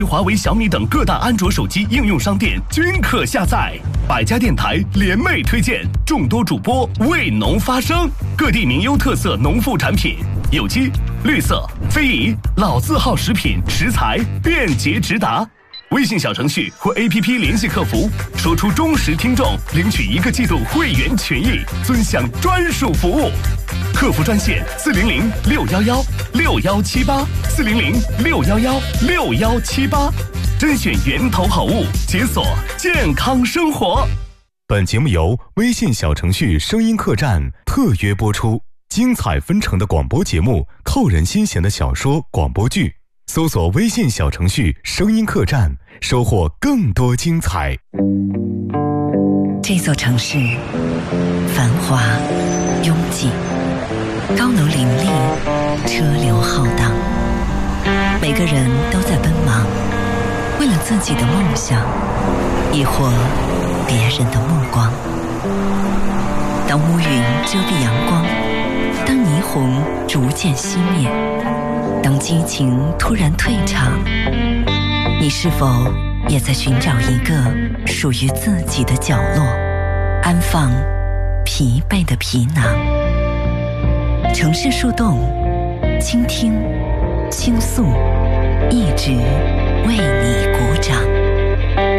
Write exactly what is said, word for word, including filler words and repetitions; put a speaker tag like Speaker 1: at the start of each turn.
Speaker 1: 华为、小米等各大安卓手机应用商店均可下载。百家电台联袂推荐，众多主播为农发声，各地名优特色农副产品，有机、绿色、非遗、老字号食品食材便捷直达。微信小程序或 A P P 联系客服，说出忠实听众领取一个季度会员权益，尊享专属服务。客服专线四零零六幺幺六幺七八四零零六幺幺六幺七八，甄选源头好物，解锁健康生活。
Speaker 2: 本节目由微信小程序声音客栈特约播出，精彩纷呈的广播节目，扣人心弦的小说广播剧。搜索微信小程序声音客栈，收获更多精彩。
Speaker 3: 这座城市繁华拥挤，高楼林立，车流浩荡，每个人都在奔忙，为了自己的梦想，亦或别人的目光。当乌云遮蔽阳光，当霓虹逐渐熄灭，当激情突然退场，你是否也在寻找一个属于自己的角落，安放疲惫的皮囊？城市树洞，倾听，倾诉，一直为你。